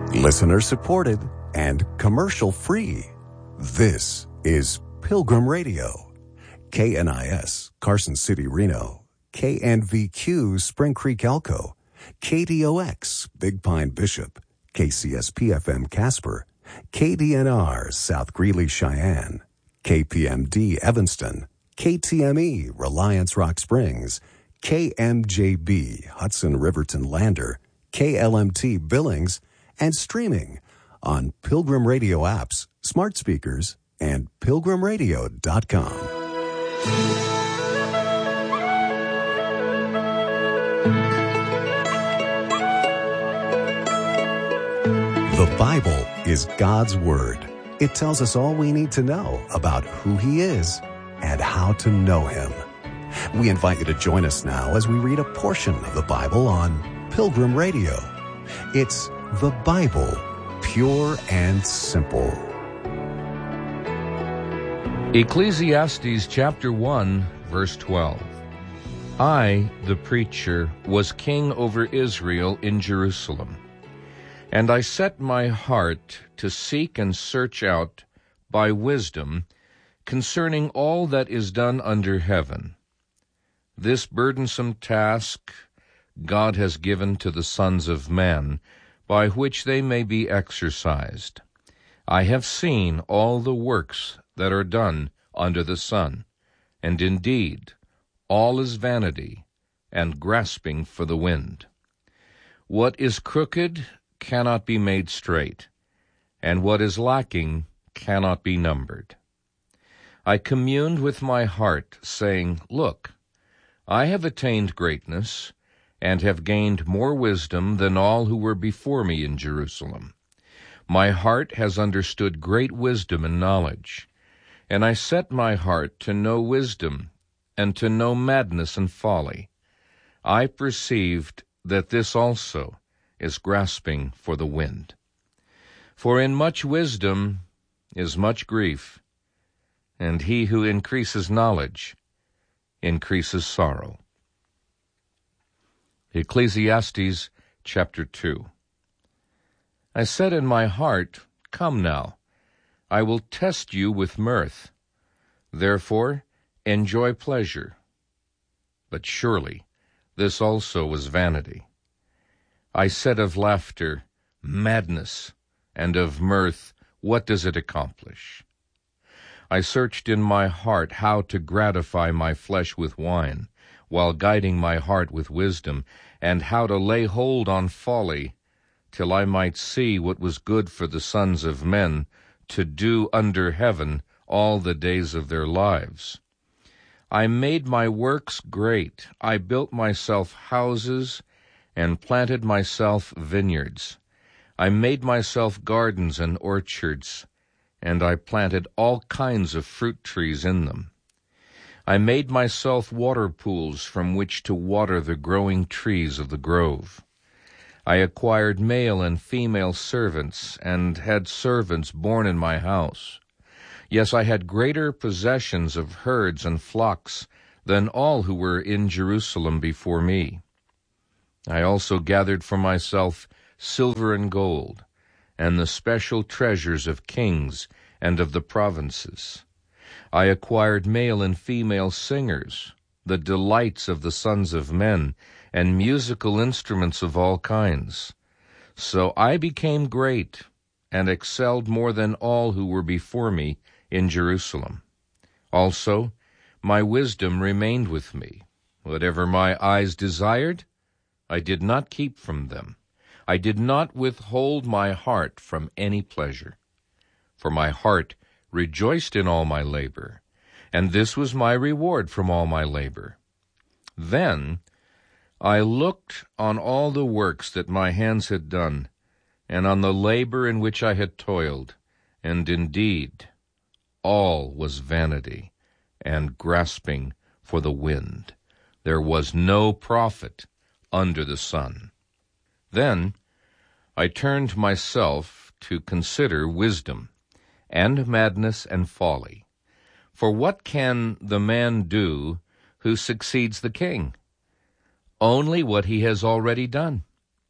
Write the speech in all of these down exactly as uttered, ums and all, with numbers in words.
Listener supported and commercial free. This is Pilgrim Radio. K N I S, Carson City, Reno. K N V Q, Spring Creek, Elko. K D O X, Big Pine, Bishop. K C S P F M, Casper. K D N R, South Greeley, Cheyenne. K P M D, Evanston. K T M E, Reliance, Rock Springs. K M J B, Hudson, Riverton, Lander. K L M T, Billings. And streaming on Pilgrim Radio apps, smart speakers, and pilgrim radio dot com. The Bible is God's Word. It tells us all we need to know about who He is and how to know Him. We invite you to join us now as we read a portion of the Bible on Pilgrim Radio. It's the Bible, pure and simple. Ecclesiastes chapter one, verse twelve. I, the preacher, was king over Israel in Jerusalem, and I set my heart to seek and search out by wisdom concerning all that is done under heaven. This burdensome task God has given to the sons of man, by which they may be exercised. I have seen all the works that are done under the sun, and indeed all is vanity and grasping for the wind. What is crooked cannot be made straight, and what is lacking cannot be numbered. I communed with my heart, saying, Look, I have attained greatness, and have gained more wisdom than all who were before me in Jerusalem. My heart has understood great wisdom and knowledge, and I set my heart to know wisdom, and to know madness and folly. I perceived that this also is grasping for the wind. For in much wisdom is much grief, and he who increases knowledge increases sorrow. Ecclesiastes chapter two. I said in my heart, Come now, I will test you with mirth. Therefore enjoy pleasure. But surely this also was vanity. I said of laughter, Madness, and of mirth, what does it accomplish? I searched in my heart how to gratify my flesh with wine, while guiding my heart with wisdom, and how to lay hold on folly, till I might see what was good for the sons of men to do under heaven all the days of their lives. I made my works great. I built myself houses and planted myself vineyards. I made myself gardens and orchards, and I planted all kinds of fruit trees in them. I made myself water pools from which to water the growing trees of the grove. I acquired male and female servants, and had servants born in my house. Yes, I had greater possessions of herds and flocks than all who were in Jerusalem before me. I also gathered for myself silver and gold, and the special treasures of kings and of the provinces. I acquired male and female singers, the delights of the sons of men, and musical instruments of all kinds. So I became great, and excelled more than all who were before me in Jerusalem. Also, my wisdom remained with me. Whatever my eyes desired, I did not keep from them. I did not withhold my heart from any pleasure. For my heart rejoiced in all my labor, and this was my reward from all my labor. Then I looked on all the works that my hands had done, and on the labor in which I had toiled, and indeed all was vanity and grasping for the wind. There was no profit under the sun. Then I turned myself to consider wisdom, and madness and folly. For what can the man do who succeeds the king? Only what he has already done.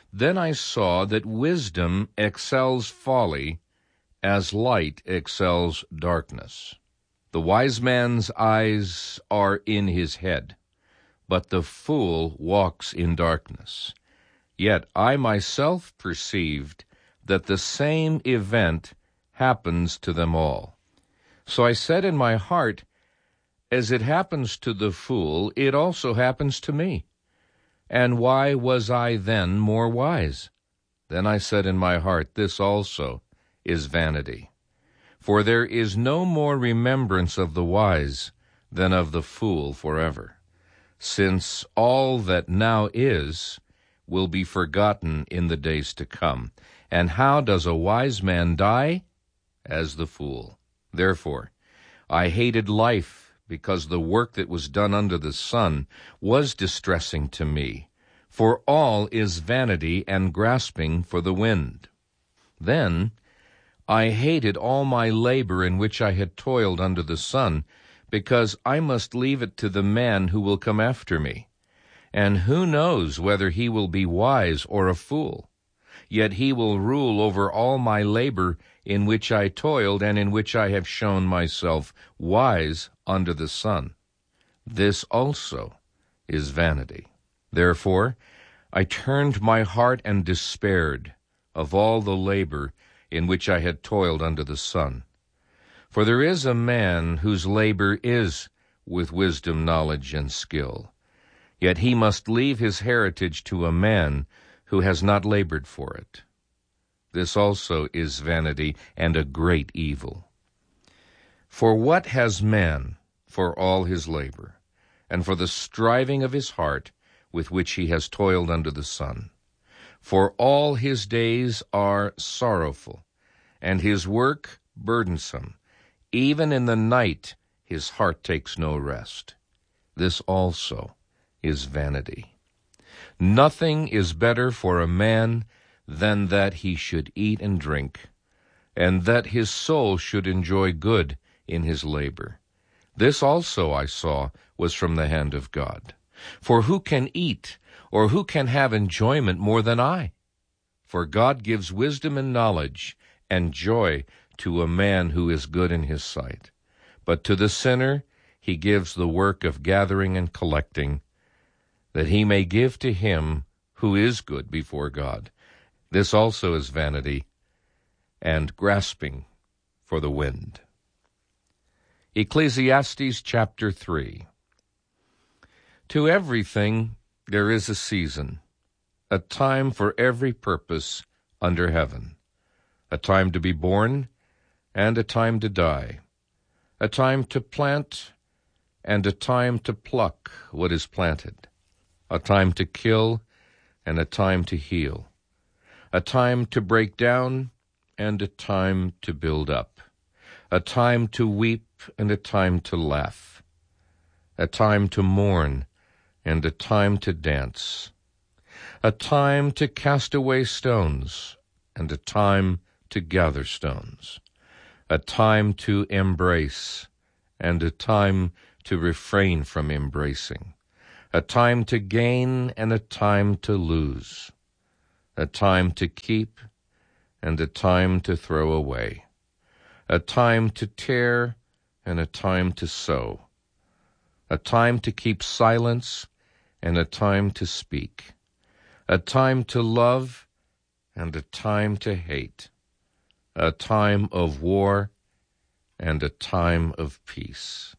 Then I saw that wisdom excels folly, as light excels darkness. The wise man's eyes are in his head, but the fool walks in darkness. Yet I myself perceived that the same event happens to them all. So I said in my heart, as it happens to the fool, it also happens to me. And why was I then more wise? Then I said in my heart, this also is vanity. For there is no more remembrance of the wise than of the fool forever, since all that now is will be forgotten in the days to come. And how does a wise man die? As the fool. Therefore, I hated life, because the work that was done under the sun was distressing to me. For all is vanity and grasping for the wind. Then I hated all my labor in which I had toiled under the sun, because I must leave it to the man who will come after me. And who knows whether he will be wise or a fool? Yet he will rule over all my labor in which I toiled and in which I have shown myself wise under the sun. This also is vanity. Therefore I turned my heart and despaired of all the labor in which I had toiled under the sun. For there is a man whose labor is with wisdom, knowledge, and skill. Yet he must leave his heritage to a man who has not labored for it. This also is vanity and a great evil. For what has man for all his labor, and for the striving of his heart with which he has toiled under the sun? For all his days are sorrowful, and his work burdensome. Even in the night his heart takes no rest. This also is vanity. Nothing is better for a man than that he should eat and drink, and that his soul should enjoy good in his labor. This also I saw was from the hand of God. For who can eat, or who can have enjoyment more than I? For God gives wisdom and knowledge and joy to a man who is good in his sight. But to the sinner he gives the work of gathering and collecting, that he may give to him who is good before God. This also is vanity and grasping for the wind. Ecclesiastes chapter three. To everything there is a season, a time for every purpose under heaven, a time to be born and a time to die, a time to plant and a time to pluck what is planted, a time to kill and a time to heal, a time to break down and a time to build up, a time to weep and a time to laugh, a time to mourn and a time to dance, a time to cast away stones and a time to gather stones, a time to embrace and a time to refrain from embracing, a time to gain and a time to lose, a time to keep and a time to throw away, a time to tear and a time to sow, a time to keep silence and a time to speak, a time to love and a time to hate, a time of war and a time of peace.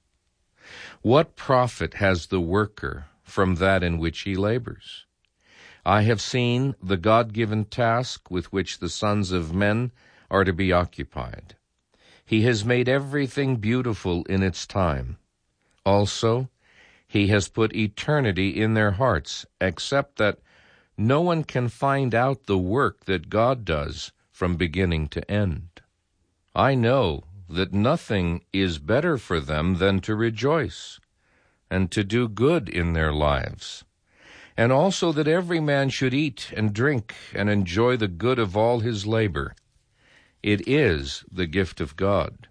What profit has the worker from that in which he labors? I have seen the God-given task with which the sons of men are to be occupied. He has made everything beautiful in its time. Also, he has put eternity in their hearts, except that no one can find out the work that God does from beginning to end. I know that nothing is better for them than to rejoice and to do good in their lives, and also that every man should eat and drink and enjoy the good of all his labor. It is the gift of God.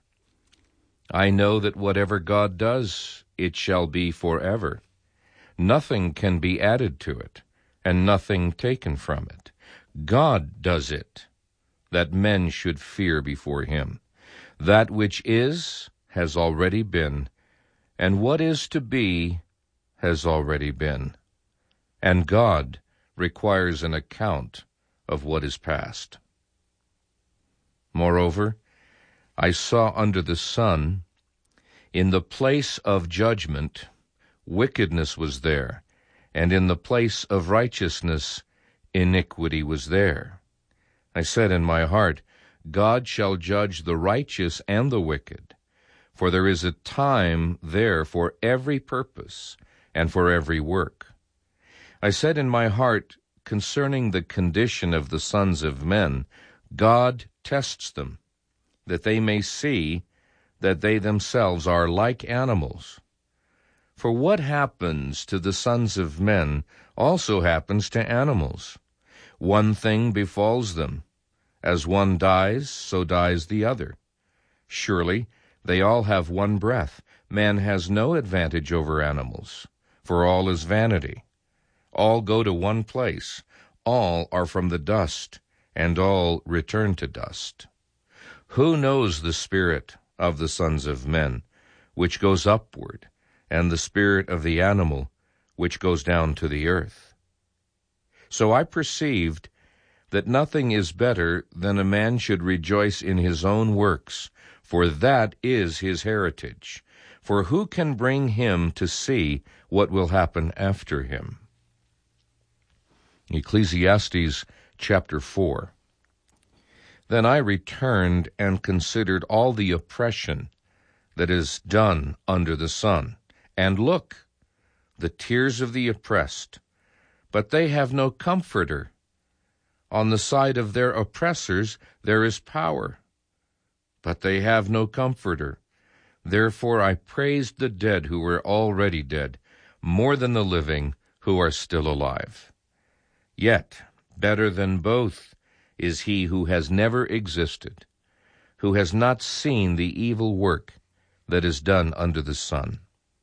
I know that whatever God does, it shall be forever. Nothing can be added to it, and nothing taken from it. God does it, that men should fear before him. That which is has already been, and what is to be has already been. And God requires an account of what is past. Moreover, I saw under the sun, in the place of judgment, wickedness was there, and in the place of righteousness, iniquity was there. I said in my heart, God shall judge the righteous and the wicked, for there is a time there for every purpose and for every work. I said in my heart, concerning the condition of the sons of men, God tests them, that they may see that they themselves are like animals. For what happens to the sons of men also happens to animals. One thing befalls them. As one dies, so dies the other. Surely they all have one breath. Man has no advantage over animals, for all is vanity. All go to one place. All are from the dust, and all return to dust. Who knows the spirit of the sons of men, which goes upward, and the spirit of the animal, which goes down to the earth? So I perceived that nothing is better than a man should rejoice in his own works, for that is his heritage. For who can bring him to see what will happen after him? Ecclesiastes chapter four. Then I returned and considered all the oppression that is done under the sun. And look, the tears of the oppressed, but they have no comforter. On the side of their oppressors there is power, but they have no comforter. Therefore I praised the dead who were already dead, more than the living who are still alive. Yet better than both is he who has never existed, who has not seen the evil work that is done under the sun.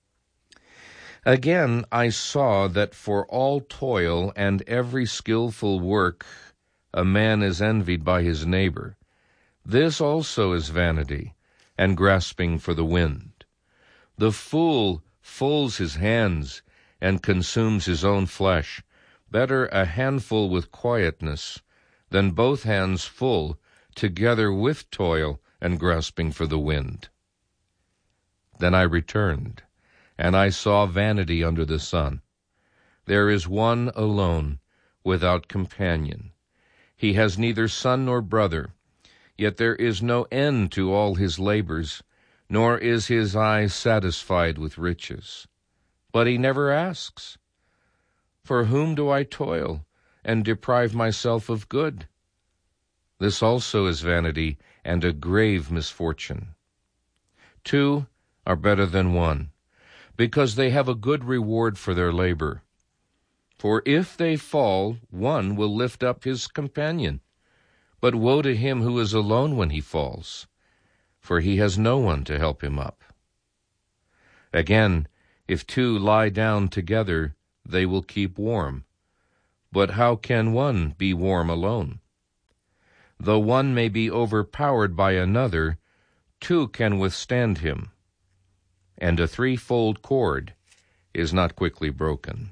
Again I saw that for all toil and every skillful work a man is envied by his neighbor. This also is vanity, and grasping for the wind. The fool fulls his hands and consumes his own flesh. Better a handful with quietness than both hands full, together with toil and grasping for the wind. Then I returned, and I saw vanity under the sun. There is one alone, without companion. He has neither son nor brother, yet there is no end to all his labors, nor is his eye satisfied with riches. But he never asks, for whom do I toil and deprive myself of good? This also is vanity and a grave misfortune. Two are better than one, because they have a good reward for their labor. For if they fall, one will lift up his companion. But woe to him who is alone when he falls, for he has no one to help him up. Again, if two lie down together, they will keep warm. But how can one be warm alone? Though one may be overpowered by another, two can withstand him, and a threefold cord is not quickly broken.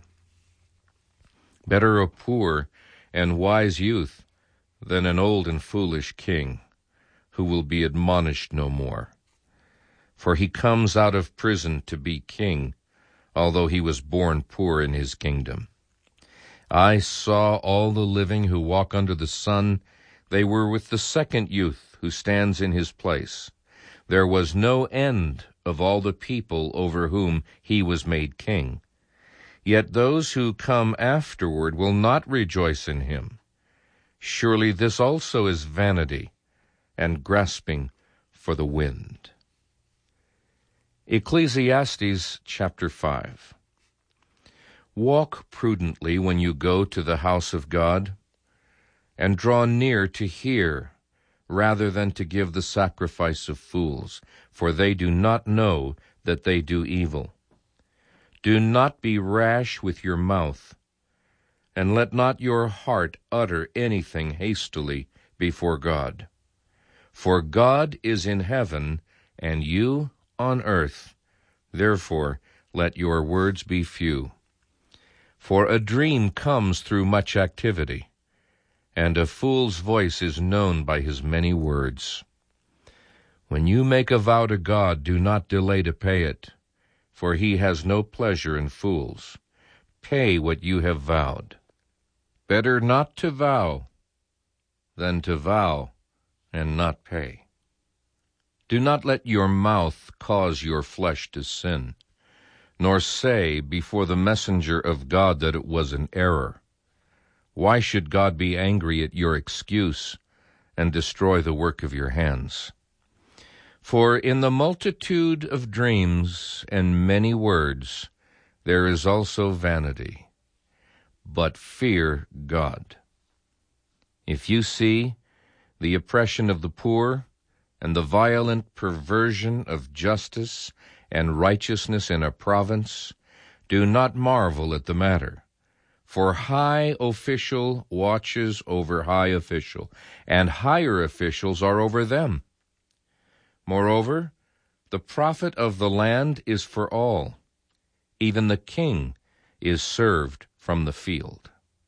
Better a poor and wise youth than an old and foolish king, who will be admonished no more. For he comes out of prison to be king, although he was born poor in his kingdom. I saw all the living who walk under the sun. They were with the second youth who stands in his place. There was no end of all the people over whom he was made king. Yet those who come afterward will not rejoice in him. Surely this also is vanity and grasping for the wind. Ecclesiastes chapter five. Walk prudently when you go to the house of God, and draw near to hear, rather than to give the sacrifice of fools, for they do not know that they do evil. Do not be rash with your mouth. and let not your heart utter anything hastily before God. For God is in heaven, and you on earth. Therefore let your words be few. For a dream comes through much activity, and a fool's voice is known by his many words. When you make a vow to God, do not delay to pay it, for he has no pleasure in fools. Pay what you have vowed. Better not to vow than to vow and not pay. Do not let your mouth cause your flesh to sin, nor say before the messenger of God that it was an error. Why should God be angry at your excuse and destroy the work of your hands? For in the multitude of dreams and many words there is also vanity. But fear God. If you see the oppression of the poor and the violent perversion of justice and righteousness in a province, do not marvel at the matter. For high official watches over high official, and higher officials are over them. Moreover, the profit of the land is for all. Even the king is served from the field.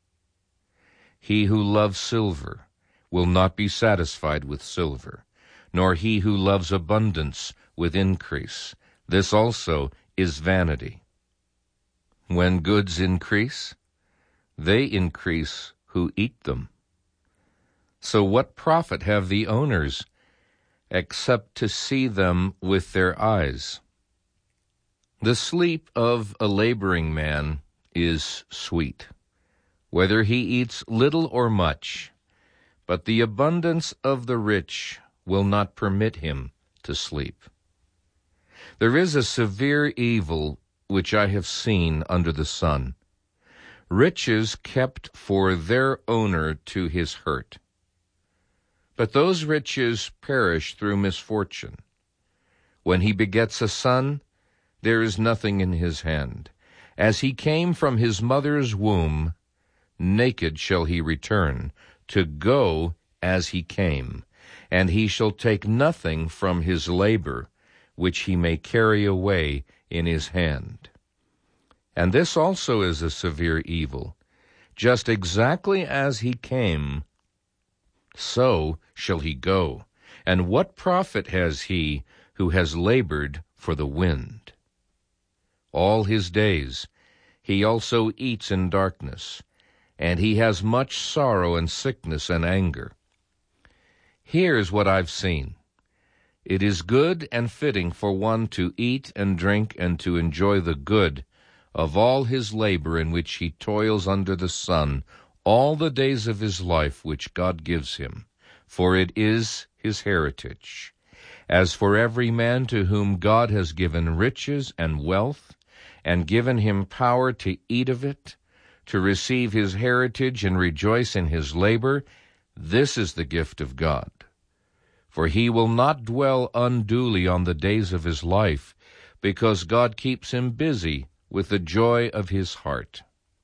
He who loves silver will not be satisfied with silver, nor he who loves abundance with increase. This also is vanity. When goods increase, they increase who eat them. So what profit have the owners except to see them with their eyes? The sleep of a laboring man is sweet, whether he eats little or much, but the abundance of the rich will not permit him to sleep. There is a severe evil which I have seen under the sun, riches kept for their owner to his hurt. But those riches perish through misfortune. When he begets a son, there is nothing in his hand. As he came from his mother's womb, naked shall he return, to go as he came, and he shall take nothing from his labor, which he may carry away in his hand. And this also is a severe evil. Just exactly as he came, so shall he go. And what profit has he who has labored for the wind? All his days he also eats in darkness, and he has much sorrow and sickness and anger. Here's what I've seen. It is good and fitting for one to eat and drink and to enjoy the good of all his labor in which he toils under the sun all the days of his life which God gives him, for it is his heritage. As for every man to whom God has given riches and wealth, and given him power to eat of it, to receive his heritage and rejoice in his labor, this is the gift of God. For he will not dwell unduly on the days of his life, because God keeps him busy with the joy of his heart.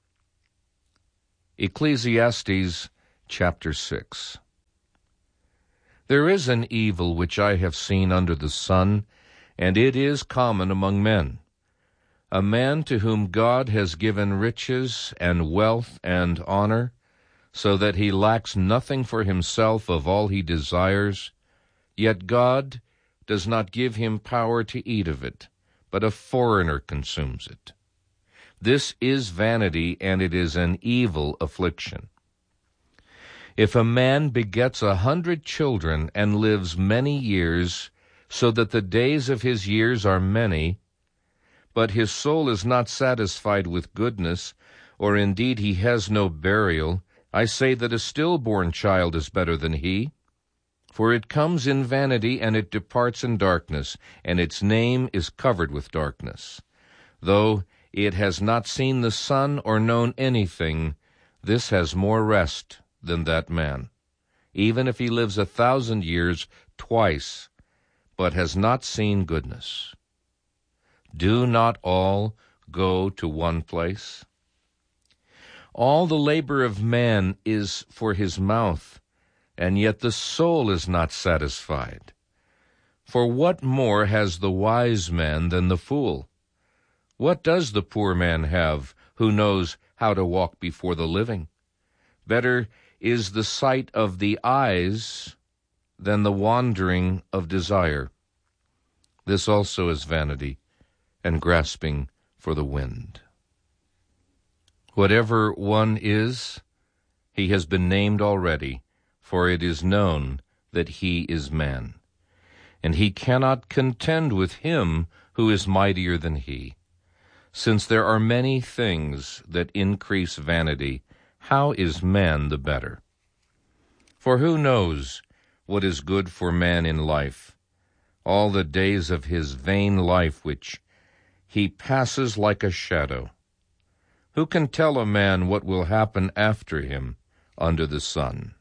Ecclesiastes chapter six. There is an evil which I have seen under the sun, and it is common among men. A man to whom God has given riches and wealth and honor, so that he lacks nothing for himself of all he desires, yet God does not give him power to eat of it, but a foreigner consumes it. This is vanity, and it is an evil affliction. If a man begets a hundred children and lives many years, so that the days of his years are many, but his soul is not satisfied with goodness, or indeed he has no burial, I say that a stillborn child is better than he. For it comes in vanity, and it departs in darkness, and its name is covered with darkness. Though it has not seen the sun or known anything, this has more rest than that man, even if he lives a thousand years twice, but has not seen goodness. Do not all go to one place? All the labor of man is for his mouth, and yet the soul is not satisfied. For what more has the wise man than the fool? What does the poor man have who knows how to walk before the living? Better is the sight of the eyes than the wandering of desire. This also is vanity, and grasping for the wind. Whatever one is, he has been named already, for it is known that he is man. And he cannot contend with him who is mightier than he. Since there are many things that increase vanity, how is man the better? For who knows what is good for man in life, all the days of his vain life which he passes like a shadow? Who can tell a man what will happen after him under the sun?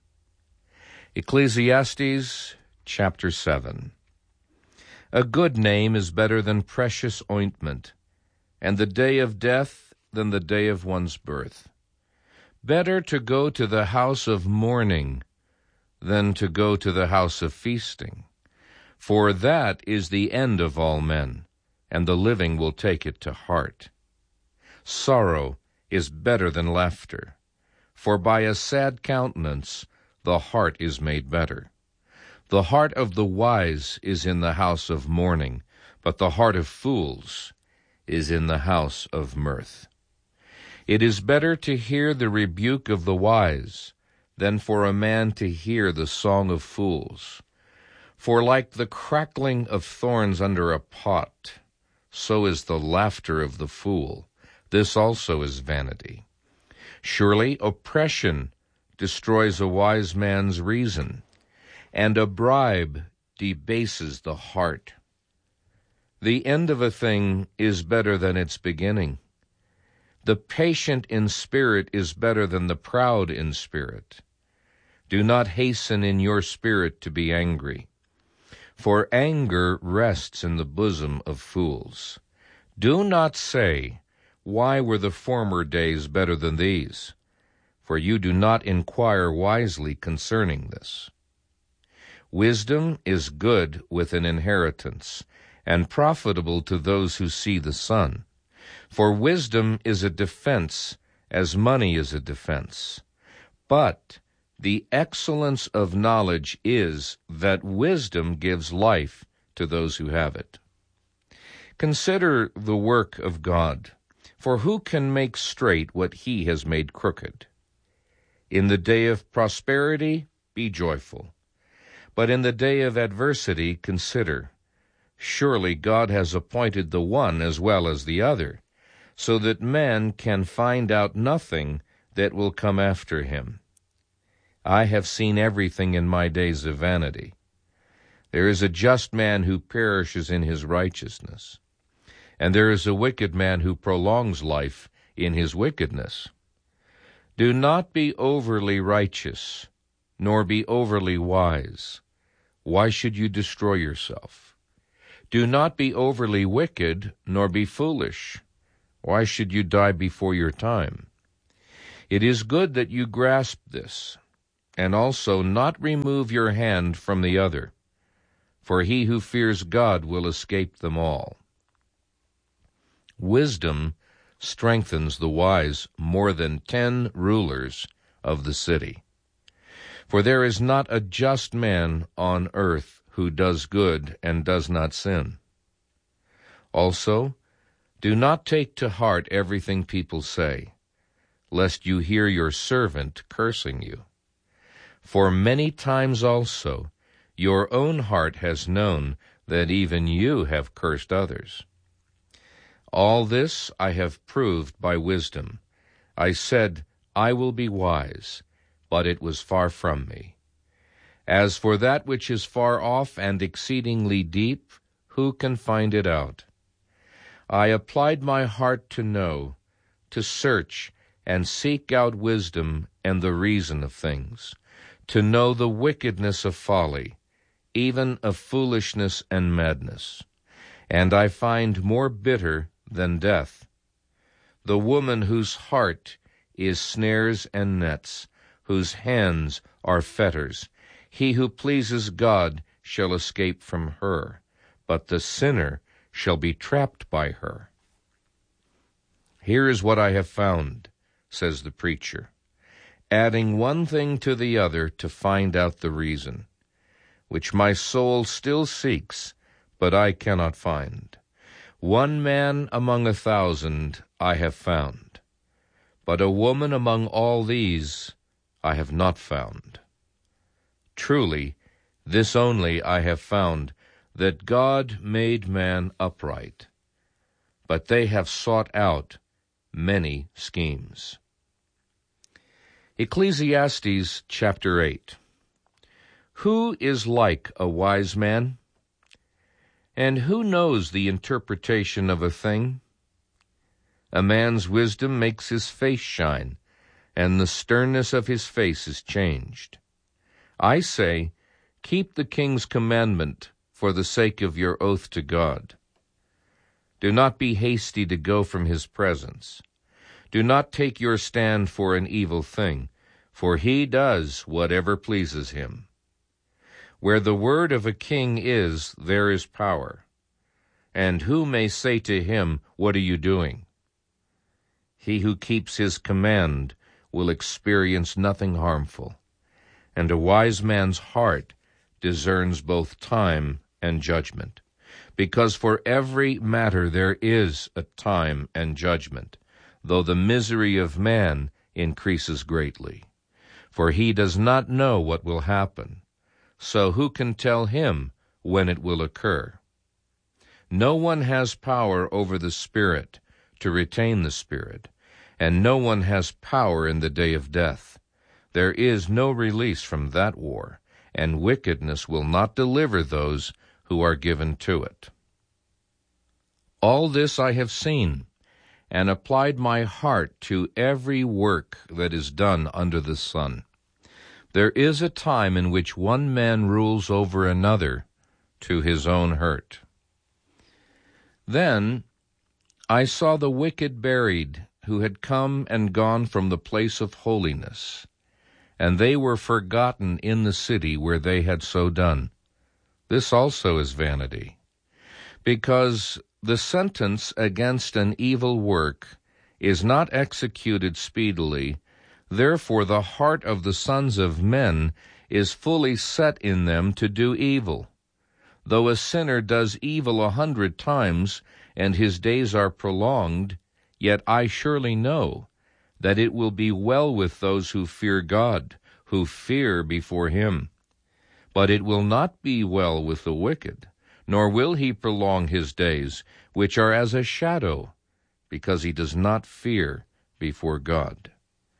Ecclesiastes chapter seven. A good name is better than precious ointment, and the day of death than the day of one's birth. Better to go to the house of mourning than to go to the house of feasting, for that is the end of all men, and the living will take it to heart. Sorrow is better than laughter, for by a sad countenance the heart is made better. The heart of the wise is in the house of mourning, but the heart of fools is in the house of mirth. It is better to hear the rebuke of the wise than for a man to hear the song of fools. For like the crackling of thorns under a pot, so is the laughter of the fool. This also is vanity. Surely oppression destroys a wise man's reason, and a bribe debases the heart. The end of a thing is better than its beginning. The patient in spirit is better than the proud in spirit. Do not hasten in your spirit to be angry, for anger rests in the bosom of fools. Do not say, "Why were the former days better than these?" For you do not inquire wisely concerning this. Wisdom is good with an inheritance, and profitable to those who see the sun. For wisdom is a defense, as money is a defense. But the excellence of knowledge is that wisdom gives life to those who have it. Consider the work of God, for who can make straight what he has made crooked? In the day of prosperity, be joyful. But in the day of adversity, consider, surely God has appointed the one as well as the other, so that man can find out nothing that will come after him. I have seen everything in my days of vanity. There is a just man who perishes in his righteousness, and there is a wicked man who prolongs life in his wickedness. Do not be overly righteous, nor be overly wise. Why should you destroy yourself? Do not be overly wicked, nor be foolish. Why should you die before your time? It is good that you grasp this, and also not remove your hand from the other, for he who fears God will escape them all. Wisdom strengthens the wise more than ten rulers of the city. For there is not a just man on earth who does good and does not sin. Also, do not take to heart everything people say, lest you hear your servant cursing you. For many times also your own heart has known that even you have cursed others. All this I have proved by wisdom. I said, I will be wise, but it was far from me. As for that which is far off and exceedingly deep, who can find it out? I applied my heart to know, to search and seek out wisdom and the reason of things, to know the wickedness of folly, even of foolishness and madness. And I find more bitter than death, the woman whose heart is snares and nets, whose hands are fetters. He who pleases God shall escape from her, but the sinner shall be trapped by her. Here is what I have found, says the preacher, adding one thing to the other to find out the reason, which my soul still seeks, but I cannot find. One man among a thousand I have found, but a woman among all these I have not found. Truly, this only I have found, that God made man upright, but they have sought out many schemes. Ecclesiastes chapter eight. Who is like a wise man? And who knows the interpretation of a thing? A man's wisdom makes his face shine, and the sternness of his face is changed. I say, keep the king's commandment for the sake of your oath to God. Do not be hasty to go from his presence. Do not take your stand for an evil thing, for he does whatever pleases him. Where the word of a king is, there is power. And who may say to him, what are you doing? He who keeps his command will experience nothing harmful, and a wise man's heart discerns both time and judgment, because for every matter there is a time and judgment, though the misery of man increases greatly. For he does not know what will happen, so who can tell him when it will occur? No one has power over the Spirit to retain the Spirit, and no one has power in the day of death. There is no release from that war, and wickedness will not deliver those who are given to it. All this I have seen, and applied my heart to every work that is done under the sun. There is a time in which one man rules over another to his own hurt. Then I saw the wicked buried, who had come and gone from the place of holiness, and they were forgotten in the city where they had so done. This also is vanity, because the sentence against an evil work is not executed speedily. Therefore the heart of the sons of men is fully set in them to do evil. Though a sinner does evil a hundred times, and his days are prolonged, yet I surely know that it will be well with those who fear God, who fear before him. But it will not be well with the wicked, nor will he prolong his days, which are as a shadow, because he does not fear before God.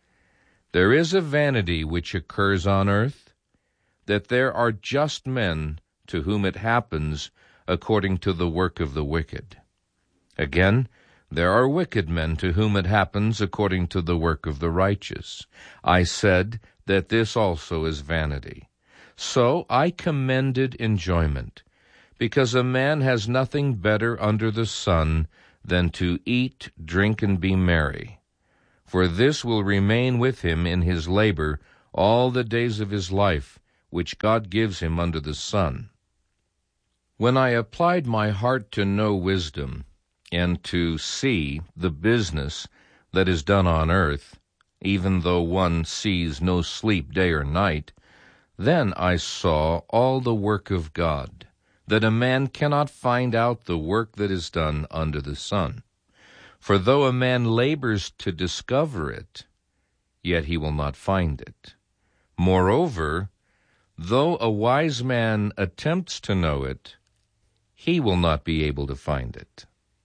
There is a vanity which occurs on earth, that there are just men to whom it happens according to the work of the wicked. Again, there are wicked men to whom it happens according to the work of the righteous. I said that this also is vanity. So I commended enjoyment, because a man has nothing better under the sun than to eat, drink, and be merry. For this will remain with him in his labor all the days of his life, which God gives him under the sun. When I applied my heart to know wisdom, and to see the business that is done on earth, even though one sees no sleep day or night, then I saw all the work of God, that a man cannot find out the work that is done under the sun. For though a man labors to discover it, yet he will not find it. Moreover, though a wise man attempts to know it, he will not be able to find it.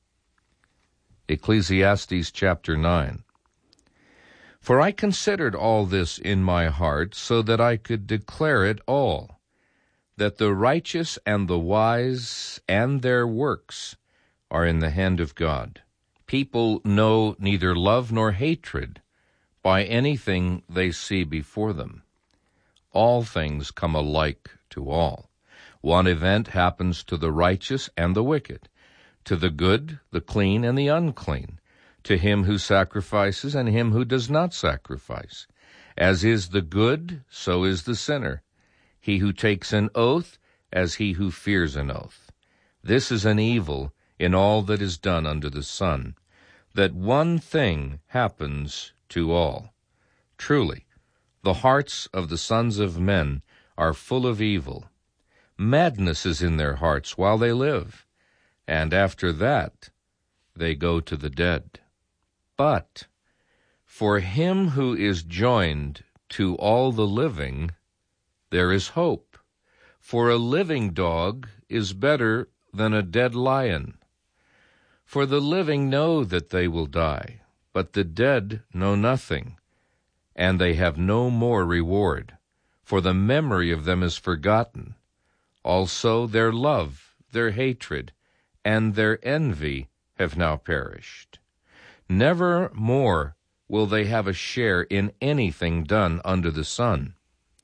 Ecclesiastes chapter nine. For I considered all this in my heart, so that I could declare it all, that the righteous and the wise and their works are in the hand of God. People know neither love nor hatred by anything they see before them. All things come alike to all. One event happens to the righteous and the wicked, to the good, the clean, and the unclean, to him who sacrifices and him who does not sacrifice. As is the good, so is the sinner. He who takes an oath, as he who fears an oath. This is an evil in all that is done under the sun, that one thing happens to all. Truly, the hearts of the sons of men are full of evil. Madness is in their hearts while they live, and after that they go to the dead. But for him who is joined to all the living, there is hope. For a living dog is better than a dead lion. For the living know that they will die, but the dead know nothing, and they have no more reward, for the memory of them is forgotten. Also their love, their hatred, and their envy have now perished. Never more will they have a share in anything done under the sun.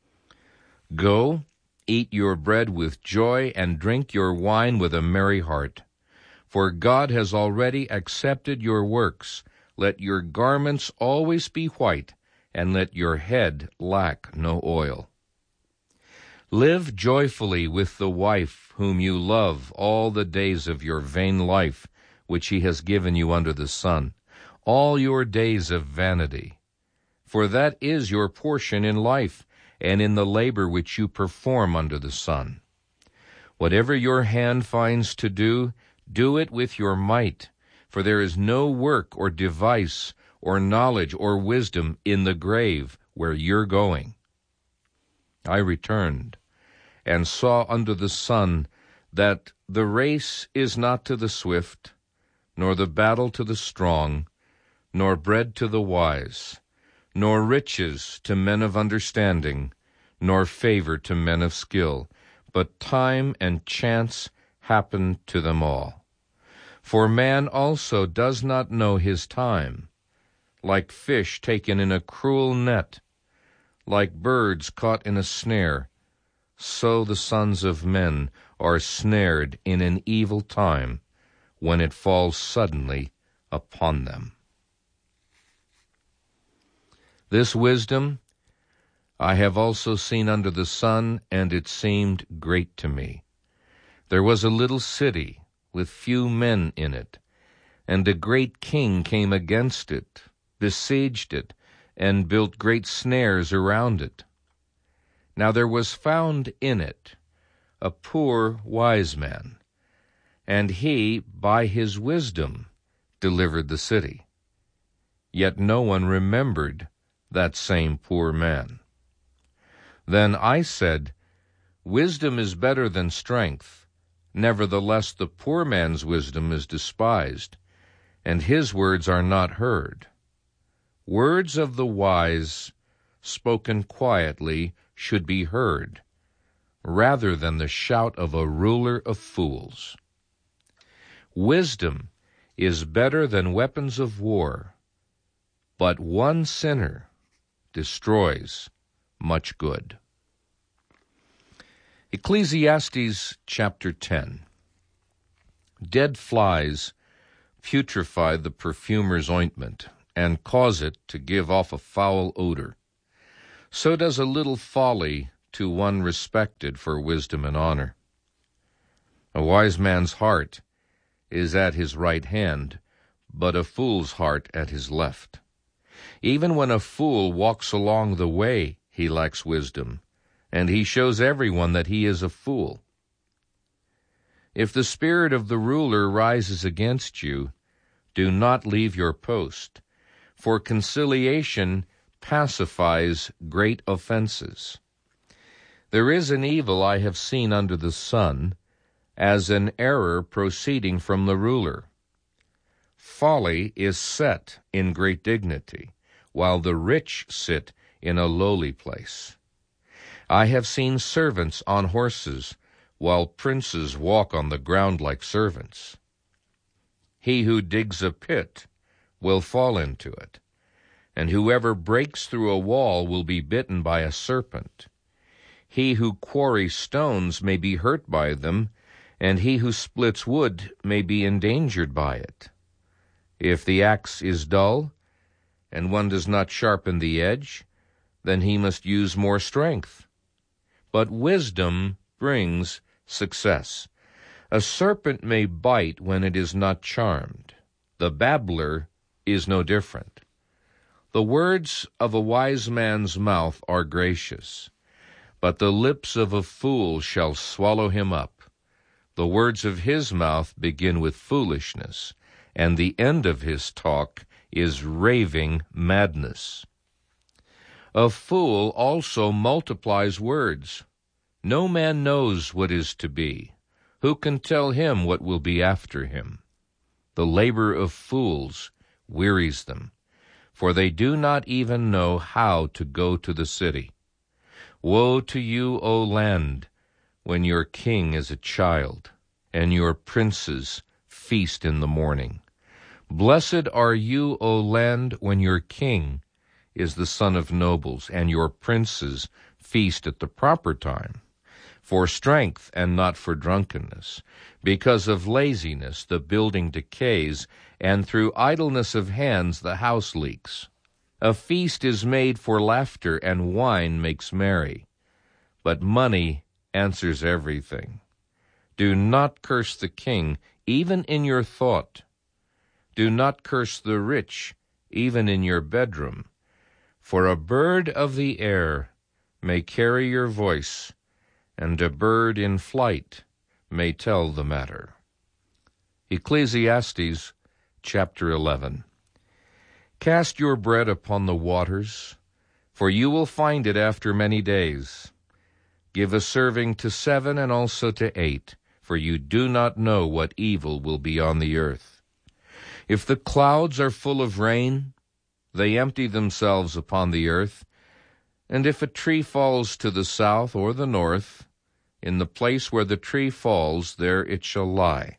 Go, eat your bread with joy, and drink your wine with a merry heart. For God has already accepted your works. Let your garments always be white, and let your head lack no oil. Live joyfully with the wife whom you love all the days of your vain life, which he has given you under the sun, all your days of vanity. For that is your portion in life, and in the labor which you perform under the sun. Whatever your hand finds to do, do it with your might, for there is no work or device or knowledge or wisdom in the grave where you're going. I returned and saw under the sun that the race is not to the swift, nor the battle to the strong, nor bread to the wise, nor riches to men of understanding, nor favor to men of skill, but time and chance happen to them all. For man also does not know his time, like fish taken in a cruel net, like birds caught in a snare, so the sons of men are snared in an evil time, when it falls suddenly upon them. This wisdom I have also seen under the sun, and it seemed great to me. There was a little city with few men in it, and a great king came against it, besieged it, and built great snares around it. Now there was found in it a poor wise man, and he, by his wisdom, delivered the city. Yet no one remembered that same poor man. Then I said, Wisdom is better than strength. Nevertheless, the poor man's wisdom is despised, and his words are not heard. Words of the wise, spoken quietly, should be heard, rather than the shout of a ruler of fools. Wisdom is better than weapons of war, but one sinner destroys much good. Ecclesiastes chapter ten. Dead flies putrefy the perfumer's ointment, and cause it to give off a foul odor. So does a little folly to one respected for wisdom and honor. A wise man's heart is at his right hand, but a fool's heart at his left. Even when a fool walks along the way, he lacks wisdom, and he shows everyone that he is a fool. If the spirit of the ruler rises against you, do not leave your post, for conciliation pacifies great offenses. There is an evil I have seen under the sun, as an error proceeding from the ruler. Folly is set in great dignity, while the rich sit in a lowly place. I have seen servants on horses, while princes walk on the ground like servants. He who digs a pit will fall into it, and whoever breaks through a wall will be bitten by a serpent. He who quarries stones may be hurt by them, and he who splits wood may be endangered by it. If the axe is dull, and one does not sharpen the edge, then he must use more strength. But wisdom brings success. A serpent may bite when it is not charmed. The babbler is no different. The words of a wise man's mouth are gracious, but the lips of a fool shall swallow him up. The words of his mouth begin with foolishness, and the end of his talk is raving madness. A fool also multiplies words. No man knows what is to be. Who can tell him what will be after him? The labor of fools wearies them, for they do not even know how to go to the city. Woe to you, O land, when your king is a child, and your princes feast in the morning. Blessed are you, O land, when your king is the son of nobles, and your princes feast at the proper time, for strength and not for drunkenness. Because of laziness the building decays, and through idleness of hands the house leaks. A feast is made for laughter, and wine makes merry, but money answers everything. Do not curse the king, even in your thought. Do not curse the rich, even in your bedroom. For a bird of the air may carry your voice, and a bird in flight may tell the matter. Ecclesiastes chapter eleven. Cast your bread upon the waters, for you will find it after many days. Give a serving to seven and also to eight, for you do not know what evil will be on the earth. If the clouds are full of rain, they empty themselves upon the earth. And if a tree falls to the south or the north, in the place where the tree falls, there it shall lie.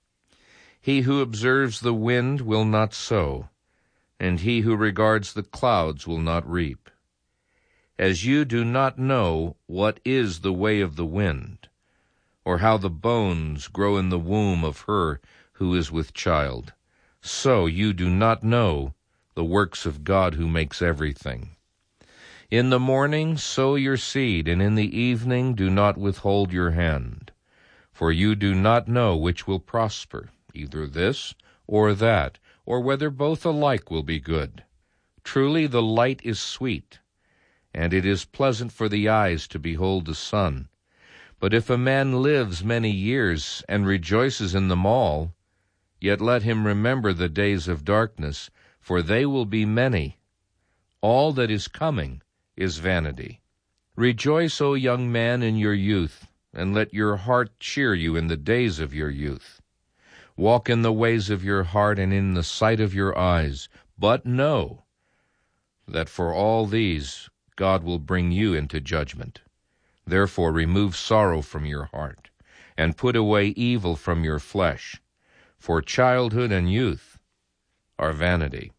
He who observes the wind will not sow, and he who regards the clouds will not reap. As you do not know what is the way of the wind, or how the bones grow in the womb of her who is with child, so you do not know the works of God who makes everything. In the morning sow your seed, and in the evening do not withhold your hand. For you do not know which will prosper, either this or that, or whether both alike will be good. Truly the light is sweet, and it is pleasant for the eyes to behold the sun. But if a man lives many years and rejoices in them all, yet let him remember the days of darkness, for they will be many. All that is coming is vanity. Rejoice, O young man, in your youth, and let your heart cheer you in the days of your youth. Walk in the ways of your heart and in the sight of your eyes, but know that for all these God will bring you into judgment. Therefore remove sorrow from your heart, and put away evil from your flesh, for childhood and youth are vanity.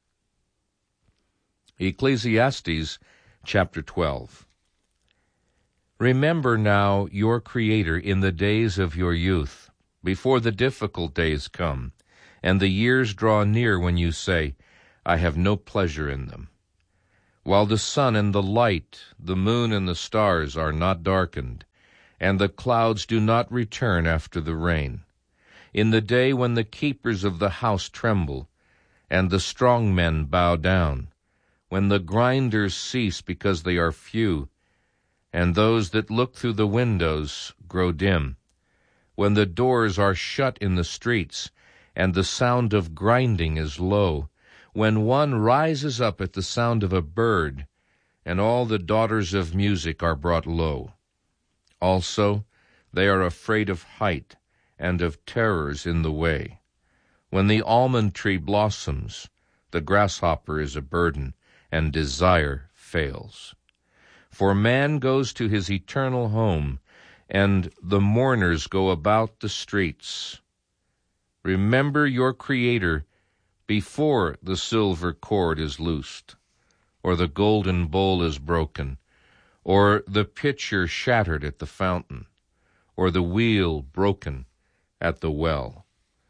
Ecclesiastes chapter twelve. Remember now your Creator in the days of your youth, before the difficult days come, and the years draw near when you say, I have no pleasure in them. While the sun and the light, the moon and the stars are not darkened, and the clouds do not return after the rain, in the day when the keepers of the house tremble, and the strong men bow down, when the grinders cease because they are few, and those that look through the windows grow dim, when the doors are shut in the streets, and the sound of grinding is low, when one rises up at the sound of a bird, and all the daughters of music are brought low. Also they are afraid of height, and of terrors in the way. When the almond tree blossoms, the grasshopper is a burden, and desire fails. For man goes to his eternal home, and the mourners go about the streets. Remember your Creator before the silver cord is loosed, or the golden bowl is broken, or the pitcher shattered at the fountain, or the wheel broken at the well.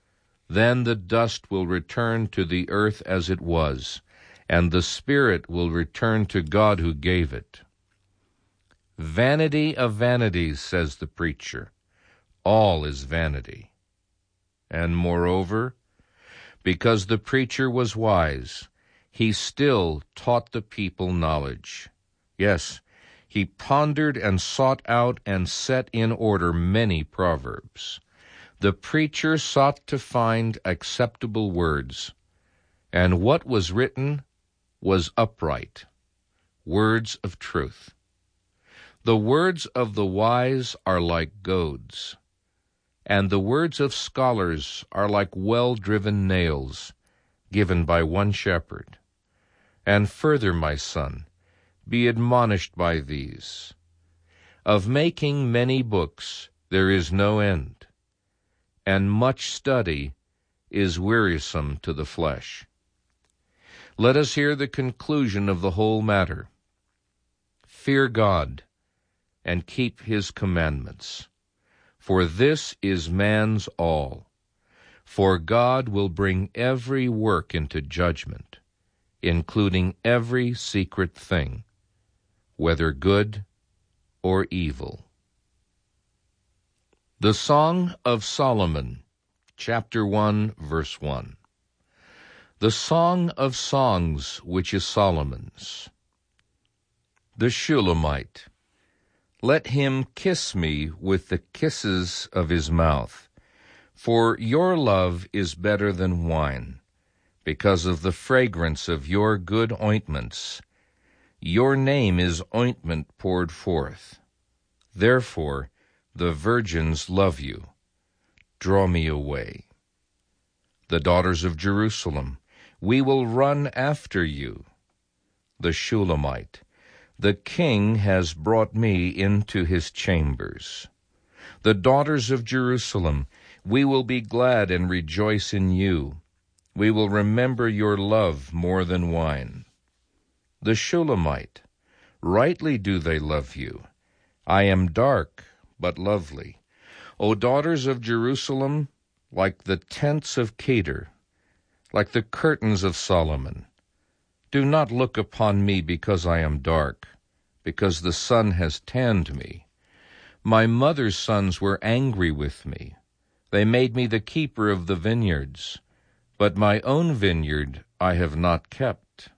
Then the dust will return to the earth as it was, and the spirit will return to God who gave it. Vanity of vanities, says the preacher. All is vanity. And moreover, because the preacher was wise, he still taught the people knowledge. Yes, he pondered and sought out and set in order many proverbs. The preacher sought to find acceptable words, and what was written was upright, words of truth. The words of the wise are like goads, and the words of scholars are like well-driven nails, given by one shepherd. And further, my son, be admonished by these. Of making many books there is no end, and much study is wearisome to the flesh. Let us hear the conclusion of the whole matter. Fear God, and keep his commandments, for this is man's all. For God will bring every work into judgment, including every secret thing, whether good or evil. The Song of Solomon, chapter one, verse one. The Song of Songs, which is Solomon's. The Shulamite. Let him kiss me with the kisses of his mouth, for your love is better than wine, because of the fragrance of your good ointments. Your name is ointment poured forth. Therefore the virgins love you. Draw me away. The daughters of Jerusalem, we will run after you. The Shulamite. The king has brought me into his chambers. The daughters of Jerusalem, we will be glad and rejoice in you. We will remember your love more than wine. The Shulamite, rightly do they love you. I am dark, but lovely. O daughters of Jerusalem, like the tents of Kedar, like the curtains of Solomon. Do not look upon me because I am dark, because the sun has tanned me. My mother's sons were angry with me. They made me the keeper of the vineyards, but my own vineyard I have not kept.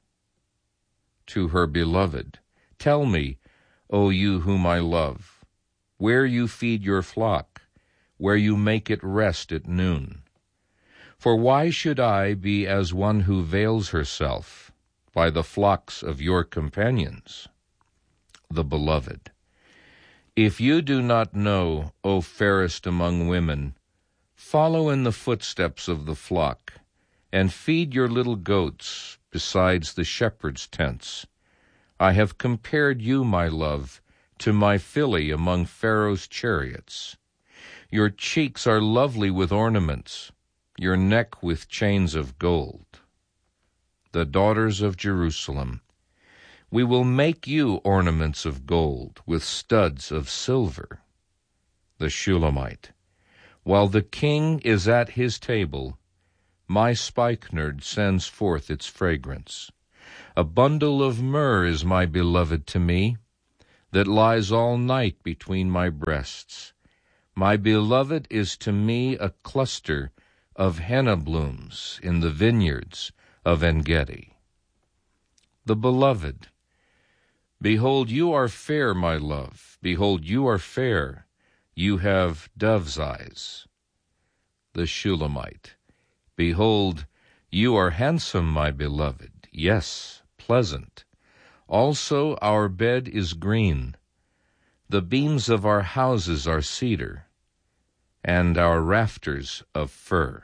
To her beloved, tell me, O you whom I love, where you feed your flock, where you make it rest at noon. For why should I be as one who veils herself by the flocks of your companions? The beloved. If you do not know, O fairest among women, follow in the footsteps of the flock, and feed your little goats besides the shepherd's tents. I have compared you, my love, to my filly among Pharaoh's chariots. Your cheeks are lovely with ornaments, your neck with chains of gold. The daughters of Jerusalem, we will make you ornaments of gold with studs of silver. The Shulamite, while the king is at his table, my spikenard sends forth its fragrance. A bundle of myrrh is my beloved to me, that lies all night between my breasts. My beloved is to me a cluster of henna blooms in the vineyards of En-gedi. The beloved. Behold, you are fair, my love. Behold, you are fair. You have dove's eyes. The Shulamite. Behold, you are handsome, my beloved. Yes, pleasant. Also our bed is green. The beams of our houses are cedar, and our rafters of fir.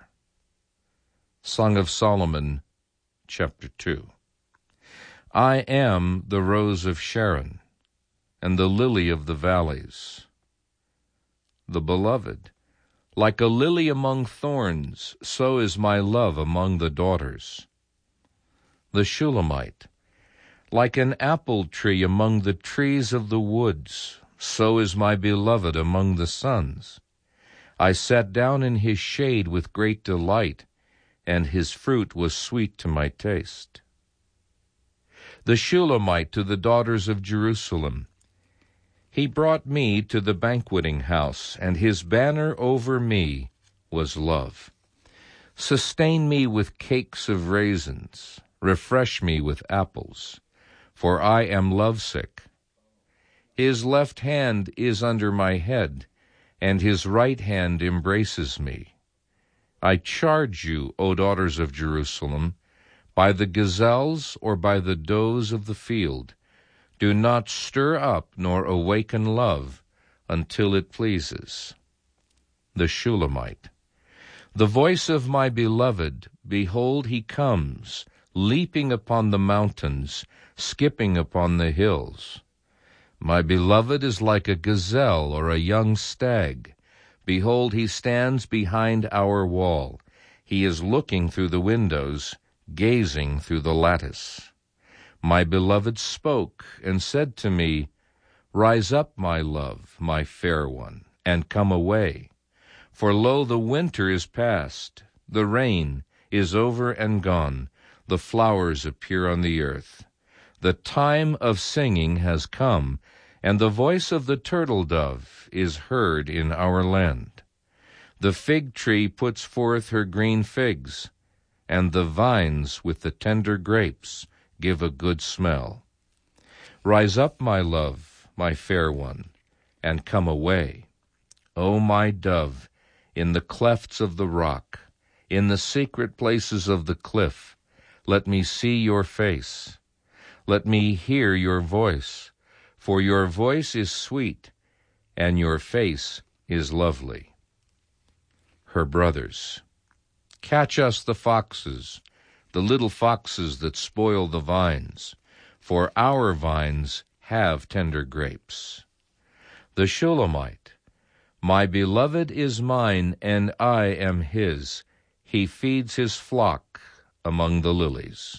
Song of Solomon, chapter two. I am the rose of Sharon, and the lily of the valleys. The beloved, like a lily among thorns, so is my love among the daughters. The Shulamite, like an apple tree among the trees of the woods, so is my beloved among the sons. I sat down in his shade with great delight, and his fruit was sweet to my taste. The Shulamite to the daughters of Jerusalem. He brought me to the banqueting house, and his banner over me was love. Sustain me with cakes of raisins, refresh me with apples, for I am lovesick. His left hand is under my head, and his right hand embraces me. I charge you, O daughters of Jerusalem, by the gazelles or by the does of the field, do not stir up nor awaken love until it pleases. The Shulamite. The voice of my beloved, behold, he comes, leaping upon the mountains, skipping upon the hills. My beloved is like a gazelle or a young stag. Behold, he stands behind our wall. He is looking through the windows, gazing through the lattice. My beloved spoke and said to me, Rise up, my love, my fair one, and come away. For lo, the winter is past, the rain is over and gone, the flowers appear on the earth. The time of singing has come, and the voice of the turtle-dove is heard in our land. The fig tree puts forth her green figs, and the vines with the tender grapes give a good smell. Rise up, my love, my fair one, and come away. O my dove, in the clefts of the rock, in the secret places of the cliff, let me see your face. Let me hear your voice, for your voice is sweet, and your face is lovely. Her brothers. Catch us the foxes, the little foxes that spoil the vines, for our vines have tender grapes. The Shulamite. My beloved is mine, and I am his. He feeds his flock among the lilies.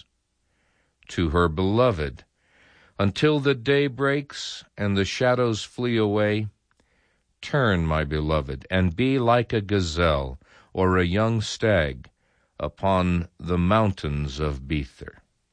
To her beloved, until the day breaks and the shadows flee away, turn, my beloved, and be like a gazelle or a young stag upon the mountains of Bether.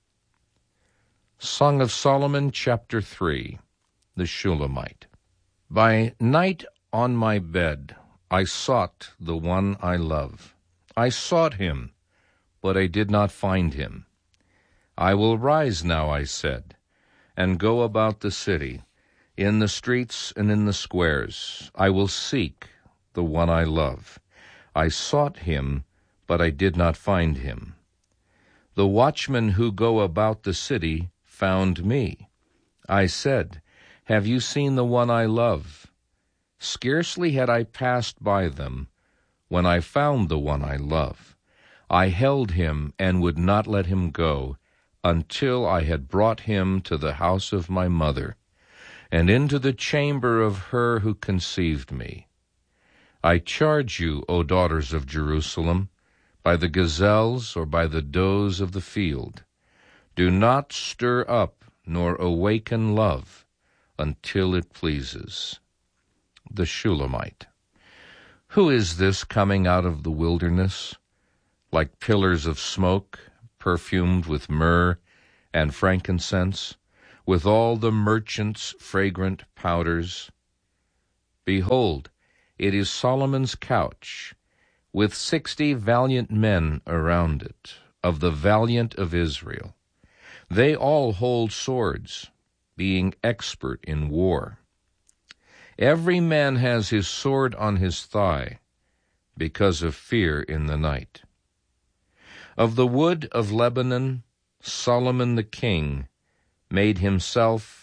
Song of Solomon, chapter three, the Shulamite. By night on my bed I sought the one I love. I sought him, but I did not find him. I will rise now, I said, and go about the city, in the streets and in the squares. I will seek the one I love. I sought him, but I did not find him. The watchmen who go about the city found me. I said, Have you seen the one I love? Scarcely had I passed by them when I found the one I love. I held him and would not let him go until I had brought him to the house of my mother and into the chamber of her who conceived me. I charge you, O daughters of Jerusalem, by the gazelles or by the does of the field, do not stir up nor awaken love until it pleases. The Shulamite. Who is this coming out of the wilderness, like pillars of smoke, perfumed with myrrh and frankincense, with all the merchants' fragrant powders? Behold, it is Solomon's couch, with sixty valiant men around it, of the valiant of Israel. They all hold swords, being expert in war. Every man has his sword on his thigh, because of fear in the night. Of the wood of Lebanon, Solomon the king made himself